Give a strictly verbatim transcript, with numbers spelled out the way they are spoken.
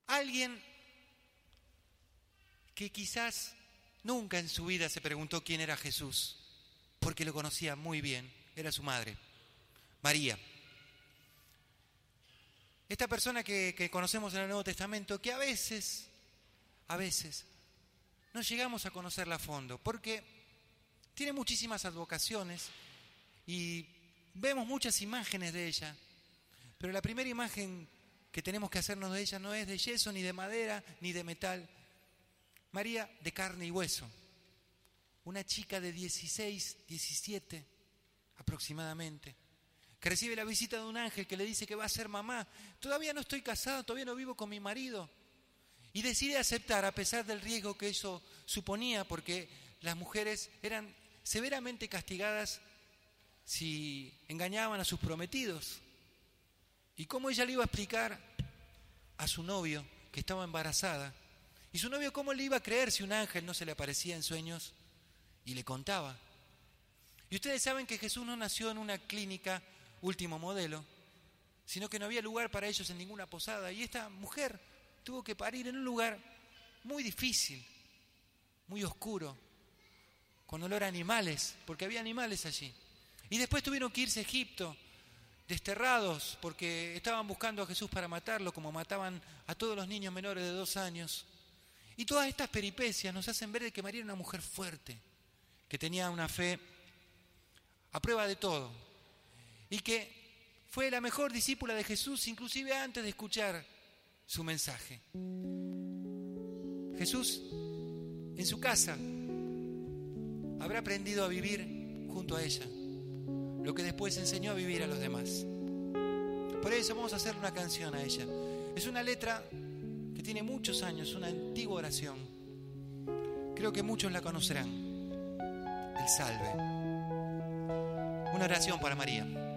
Alguien que quizás nunca en su vida se preguntó quién era Jesús, porque lo conocía muy bien, era su madre, María. Esta persona que, que conocemos en el Nuevo Testamento, que a veces, a veces, no llegamos a conocerla a fondo, porque tiene muchísimas advocaciones y vemos muchas imágenes de ella, pero la primera imagen que tenemos que hacernos de ella no es de yeso, ni de madera, ni de metal. María de carne y hueso, una chica de dieciséis, diecisiete aproximadamente, que recibe la visita de un ángel que le dice que va a ser mamá. Todavía no estoy casada, todavía no vivo con mi marido. Y decide aceptar a pesar del riesgo que eso suponía, porque las mujeres eran severamente castigadas si engañaban a sus prometidos. ¿Y cómo ella le iba a explicar a su novio que estaba embarazada? ¿Y su novio cómo le iba a creer si un ángel no se le aparecía en sueños y le contaba? Y ustedes saben que Jesús no nació en una clínica último modelo, sino que no había lugar para ellos en ninguna posada. Y esta mujer tuvo que parir en un lugar muy difícil, muy oscuro, con olor a animales, porque había animales allí. Y después tuvieron que irse a Egipto, desterrados, porque estaban buscando a Jesús para matarlo, como mataban a todos los niños menores de dos años. Y todas estas peripecias nos hacen ver que María era una mujer fuerte, que tenía una fe a prueba de todo, y que fue la mejor discípula de Jesús, inclusive antes de escuchar su mensaje. Jesús, en su casa, habrá aprendido a vivir junto a ella, lo que después enseñó a vivir a los demás. Por eso vamos a hacerle una canción a ella. Es una letra que tiene muchos años, una antigua oración. Creo que muchos la conocerán. El Salve. Una oración para María.